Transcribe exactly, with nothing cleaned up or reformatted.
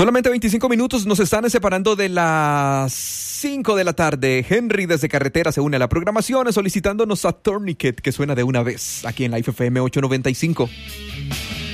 Solamente veinticinco minutos nos están separando de las cinco de la tarde. Henry desde Carretera se une a la programación solicitándonos a Tourniquet, que suena de una vez aquí en Life F M ocho noventa y cinco.